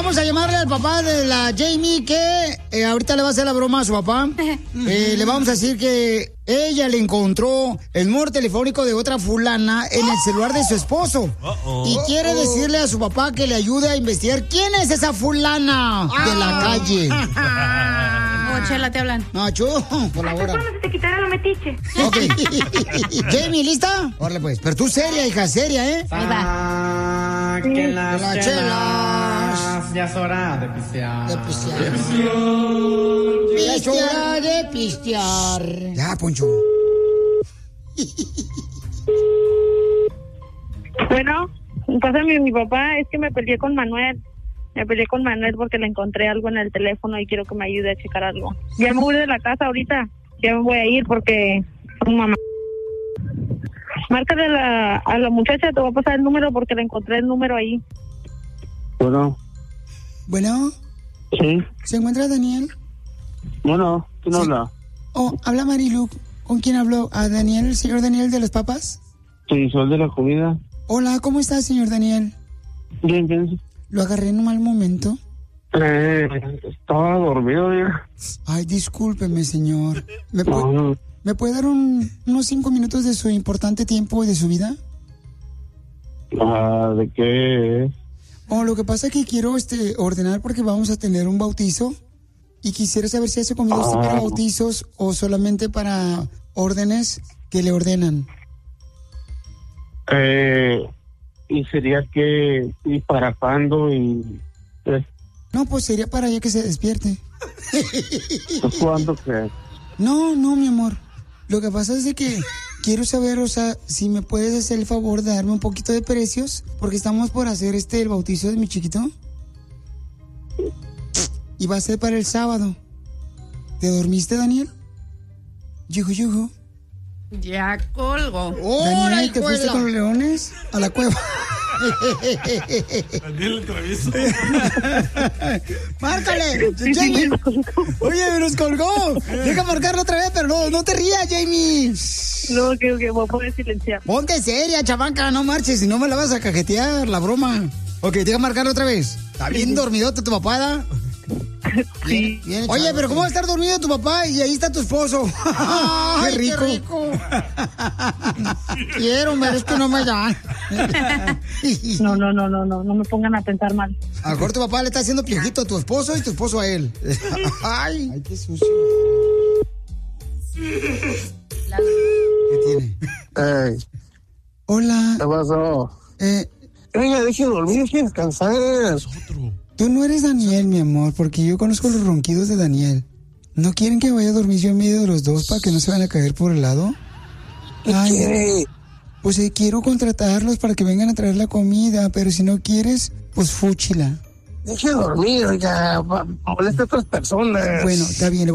vamos a llamarle al papá de la Jamie que ahorita le va a hacer la broma a su papá. Le vamos a decir que ella le encontró el número telefónico de otra fulana en el celular de su esposo. Y quiere decirle a su papá que le ayude a investigar quién es esa fulana de la calle. Chela, te hablan. Nacho, por la hora. ¿Cuándo se te quitará lo metiche? Ok. Jamie, ¿lista? Órale, pues. Pero tú seria, hija, seria, ¿eh? Ahí va. Que las chelas. Ya es hora de pistear. De pistear. Ya es hora de pistear. Ya, Poncho. Bueno, pásame mi papá, es que me peleé con Manuel. Me peleé con Manuel porque le encontré algo en el teléfono y quiero que me ayude a checar algo. Ya me voy de la casa ahorita. Ya me voy a ir porque son mamá. Márcale a la muchacha, te voy a pasar el número porque le encontré el número ahí. Bueno. Bueno. Sí. ¿Se encuentra Daniel? Bueno, ¿quién habla? Oh, habla Marilu. ¿Con quién habló? ¿A Daniel, el señor Daniel de las papas? Sí, soy de la comida. Hola, ¿cómo está, señor Daniel? Bien, bien. ¿Lo agarré en un mal momento? Estaba dormido ya. Ay, discúlpeme, señor. ¿Me puede dar unos 5 minutos de su importante tiempo de su vida? ¿De qué? Oh, lo que pasa es que quiero ordenar porque vamos a tener un bautizo y quisiera saber si hace comida usted para bautizos o solamente para órdenes que le ordenan. Y sería que y para cuándo y No, pues sería para ya que se despierte. ¿Cuándo qué? No, mi amor. Lo que pasa es de que quiero saber, o sea, si me puedes hacer el favor de darme un poquito de precios, porque estamos por hacer el bautizo de mi chiquito. Y va a ser para el sábado. ¿Te dormiste, Daniel? Yuju. Ya colgo. Daniel, ¿te fuiste con los leones a la cueva? Daniel el travieso. ¡Márcale! ¡Jamie! Oye, nos colgó. Deja marcarlo otra vez, pero no te rías, Jamie. No, que voy a poner silenciar. Ponte seria, chavanca, no marches, si no me la vas a cajetear la broma. Ok, deja marcarlo otra vez. Está bien dormidote tu papá, ¿da? Sí. Bien, oye, pero ¿cómo va a estar dormido tu papá y ahí está tu esposo? ¡Qué rico! Quiero, pero es que no me dan. No me pongan a pensar mal. A lo mejor tu papá le está haciendo piojito a tu esposo y tu esposo a él. Ay, qué sucio. ¿Qué tiene? Hey, Hola. ¿qué pasó? Venga, deje de dormir, deje de descansar. Tú no eres Daniel, mi amor, porque yo conozco los ronquidos de Daniel. ¿No quieren que vaya a dormir yo en medio de los dos para que no se van a caer por el lado? ¿Qué quiere? Pues quiero contratarlos para que vengan a traer la comida, pero si no quieres, pues fúchila. Deje de dormir, oiga, molesta a otras personas. Bueno, está bien.